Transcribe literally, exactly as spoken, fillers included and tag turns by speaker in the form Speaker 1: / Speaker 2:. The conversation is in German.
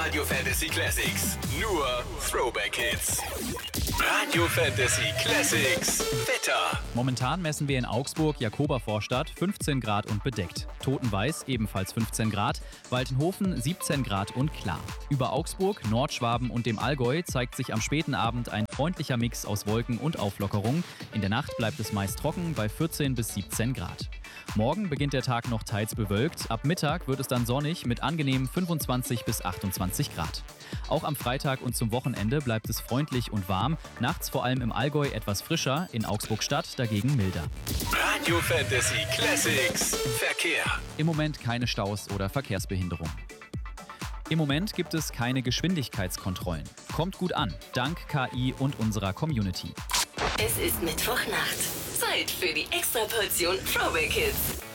Speaker 1: Radio Fantasy Classics. Nur Throwback Hits. Radio Fantasy Classics. Wetter.
Speaker 2: Momentan messen wir in Augsburg, Jakobervorstadt, fünfzehn Grad und bedeckt. Totenweiß ebenfalls fünfzehn Grad, Waltenhofen siebzehn Grad und klar. Über Augsburg, Nordschwaben und dem Allgäu zeigt sich am späten Abend ein freundlicher Mix aus Wolken und Auflockerung. In der Nacht bleibt es meist trocken bei vierzehn bis siebzehn Grad. Morgen beginnt der Tag noch teils bewölkt. Ab Mittag wird es dann sonnig mit angenehmen fünfundzwanzig bis achtundzwanzig Grad. Auch am Freitag und zum Wochenende bleibt es freundlich und warm. Nachts vor allem im Allgäu etwas frischer, in Augsburg-Stadt dagegen milder.
Speaker 1: Radio Fantasy Classics. Verkehr.
Speaker 2: Im Moment keine Staus oder Verkehrsbehinderung. Im Moment gibt es keine Geschwindigkeitskontrollen. Kommt gut an, dank K I und unserer Community.
Speaker 3: Es ist Mittwochnacht. Zeit für die Extraportion Throwback Hits.